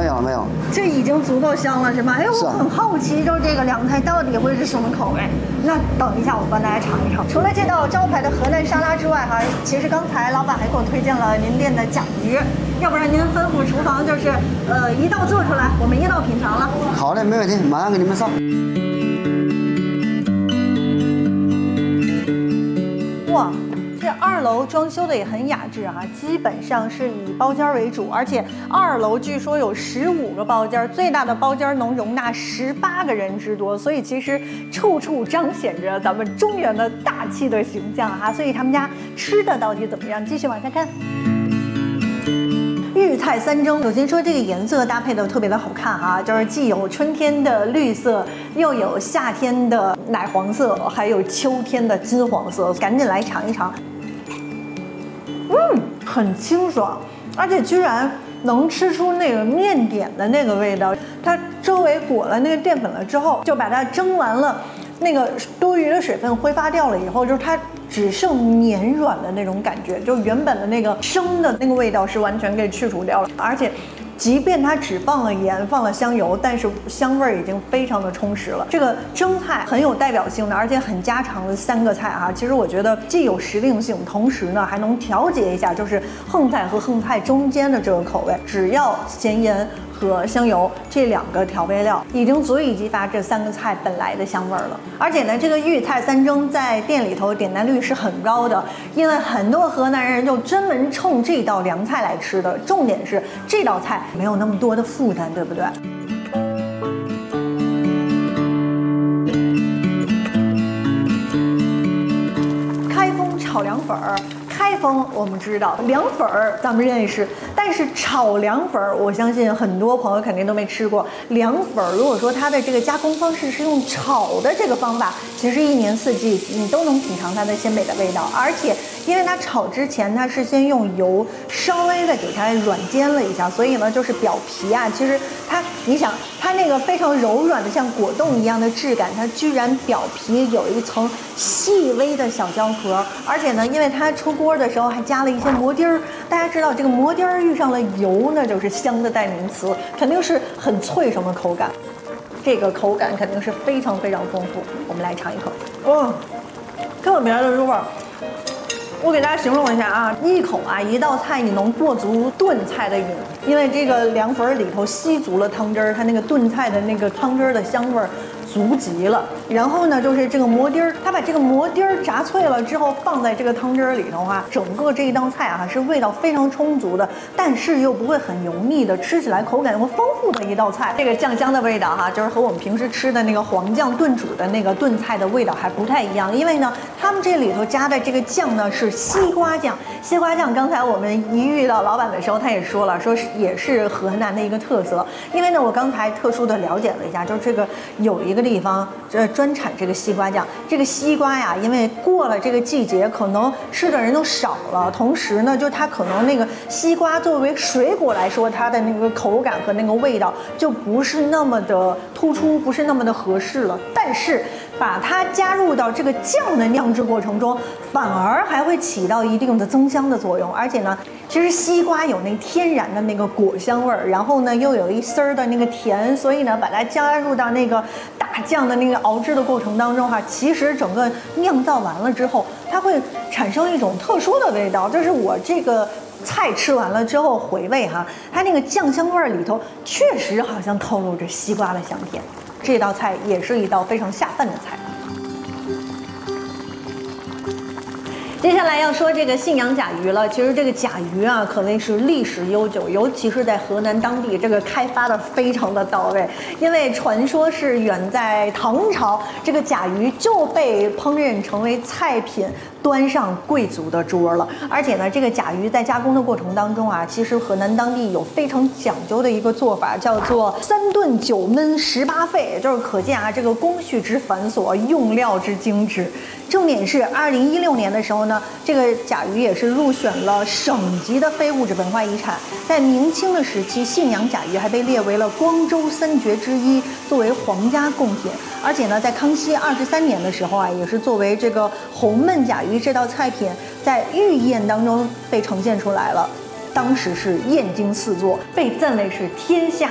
没有没有， 这已经足够香了，是吧？哎，我很好奇，就是这个凉菜到底会是什么口味？那等一下，我帮大家尝一尝。除了这道招牌的河南沙拉之外，哈，其实刚才老板还给我推荐了您店的甲鱼，要不然您吩咐厨房就是一道做出来，我们一道品尝了。 好的，没问题，马上给你们上。 哇，这2楼装修的也很雅致啊，基本上是以包间为主，而且2楼据说有15个包间，最大的包间能容纳18个人之多，所以其实处处彰显着咱们中原的大气的形象啊。所以他们家吃的到底怎么样？继续往下看。豫菜3蒸，首先说这个颜色搭配的特别的好看哈，就是既有春天的绿色，又有夏天的奶黄色，还有秋天的金黄色，赶紧来尝一尝。很清爽，而且居然能吃出那个面点的那个味道。它周围裹了那个淀粉了之后，就把它蒸完了，那个多余的水分挥发掉了以后，就是它只剩绵软的那种感觉，就原本的那个生的那个味道是完全给去除掉了，而且。即便它只放了盐，放了香油，但是香味已经非常的充实了。这个蒸菜很有代表性的，而且很家常的3个菜啊，其实我觉得既有时令性，同时呢还能调节一下，就是横菜和横菜中间的这个口味。只要咸盐和香油这2个调味料，已经足以激发这3个菜本来的香味了。而且呢，这个豫菜3蒸在店里头点单率是很高的，因为很多河南人就专门冲这道凉菜来吃的。重点是这道菜没有那么多的负担，对不对？开封炒凉粉儿。开封我们知道，凉粉儿咱们认识，但是炒凉粉儿，我相信很多朋友肯定都没吃过。凉粉儿如果说它的这个加工方式是用炒的这个方法，其实1年4季你都能品尝它的鲜美的味道。而且因为它炒之前它是先用油稍微的给它软煎了一下，所以呢就是表皮啊，其实你想它那个非常柔软的像果冻一样的质感，它居然表皮有一层细微的小胶壳，而且呢因为它出锅的时候还加了一些馍丁儿。大家知道这个馍丁儿遇上了油，那就是香的代名词，肯定是很脆爽的口感。这个口感肯定是非常非常丰富。我们来尝一口，特别的入味。我给大家形容一下啊，一口啊，一道菜你能过足炖菜的瘾，因为这个凉粉里头吸足了汤汁儿，它那个炖菜的那个汤汁儿的香味儿足极了。然后呢，就是这个馍丁儿，它把这个馍丁儿炸脆了之后放在这个汤汁儿里头啊，整个这一道菜啊是味道非常充足的，但是又不会很油腻的，吃起来口感又丰富的一道菜。这个酱香的味道哈，就是和我们平时吃的那个黄酱炖煮的那个炖菜的味道还不太一样，因为呢，他们这里头加的这个酱呢是西瓜酱。西瓜酱刚才我们一遇到老板的时候，他也说了，说也是河南的一个特色。因为呢，我刚才特殊的了解了一下，就是这个有一个地方专产这个西瓜酱。这个西瓜呀，因为过了这个季节，可能吃的人都少了，同时呢，就它可能那个西瓜作为水果来说，它的那个口感和那个味道就不是那么的突出，不是那么的合适了。但是把它加入到这个酱的酿制过程中，反而还会起到一定的增香的作用。而且呢，其实西瓜有那天然的那个果香味儿，然后呢又有一丝儿的那个甜，所以呢把它加入到那个大酱的那个熬制的过程当中哈，其实整个酿造完了之后，它会产生一种特殊的味道，就是我这个菜吃完了之后回味哈，它那个酱香味儿里头确实好像透露着西瓜的香甜。这道菜也是一道非常下饭的菜。接下来要说这个信阳甲鱼了。其实这个甲鱼啊，可谓是历史悠久，尤其是在河南当地，这个开发的非常的到位。因为传说是远在唐朝，这个甲鱼就被烹饪成为菜品，端上贵族的桌了。而且呢，这个甲鱼在加工的过程当中啊，其实河南当地有非常讲究的一个做法，叫做3炖9焖18沸，就是可见啊，这个工序之繁琐，用料之精致。重点是2016年的时候呢，这个甲鱼也是入选了省级的非物质文化遗产。在明清的时期，信阳甲鱼还被列为了光州3绝之一，作为皇家贡品。而且呢，在康熙23年的时候啊，也是作为这个红焖甲鱼这道菜品，在御宴当中被呈现出来了。当时是艳惊四座，被赞为是天下